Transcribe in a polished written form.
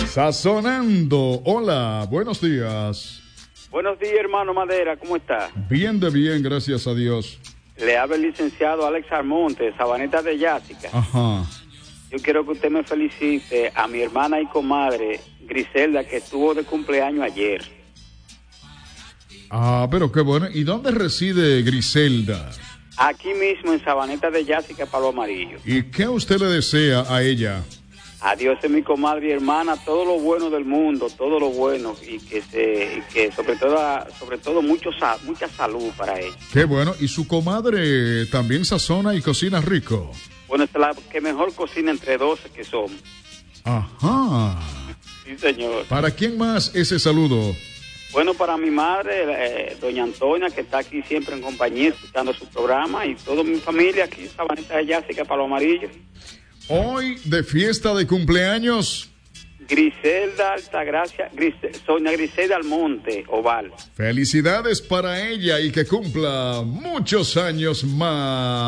Sazonando. Hola, buenos días. Buenos días, hermano Madera, ¿cómo está? Bien de bien, gracias a Dios. Le habla el licenciado Alex Almonte, de Sabaneta de Jássica. Ajá. Yo quiero que usted me felicite a mi hermana y comadre Griselda, que estuvo de cumpleaños ayer. Ah, pero qué bueno. ¿Y dónde reside Griselda? Aquí mismo en Sabaneta de Jássica, Palo Amarillo. ¿Y qué usted le desea a ella? Adiós, es mi comadre y hermana, todo lo bueno del mundo, todo lo bueno, y que sobre todo mucha salud para ella. Qué bueno. ¿Y su comadre también sazona y cocina rico? Bueno, es la que mejor cocina entre 12 que somos. Ajá. Sí, señor. ¿Para quién más ese saludo? Bueno, para mi madre, doña Antonia, que está aquí siempre en compañía, escuchando su programa, y toda mi familia aquí en Sabaneta de Jássica, Palo Amarillo. Hoy de fiesta de cumpleaños. Griselda Altagracia, Sonia Griselda Almonte, Oval. Felicidades para ella y que cumpla muchos años más.